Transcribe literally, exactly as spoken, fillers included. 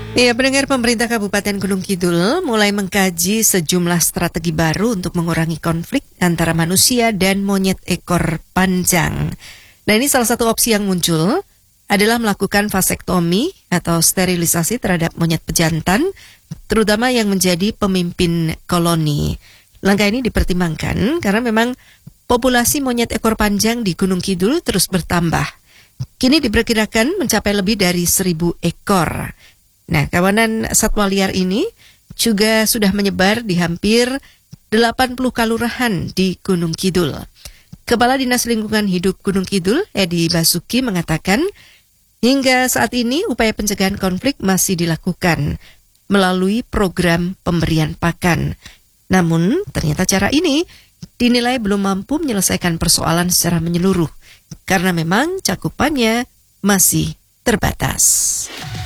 Ya, pendengar, pemerintah Kabupaten Gunung Kidul mulai mengkaji sejumlah strategi baru untuk mengurangi konflik antara manusia dan monyet ekor panjang. Nah, ini salah satu opsi yang muncul adalah melakukan vasektomi atau sterilisasi terhadap monyet pejantan, terutama yang menjadi pemimpin koloni. Langkah ini dipertimbangkan karena memang populasi monyet ekor panjang di Gunung Kidul terus bertambah. Kini diperkirakan mencapai lebih dari seribu ekor. Nah, kawanan satwa liar ini juga sudah menyebar di hampir delapan puluh kalurahan di Gunung Kidul. Kepala Dinas Lingkungan Hidup Gunung Kidul, Edi Basuki, mengatakan hingga saat ini upaya pencegahan konflik masih dilakukan melalui program pemberian pakan. Namun, ternyata cara ini dinilai belum mampu menyelesaikan persoalan secara menyeluruh karena memang cakupannya masih terbatas.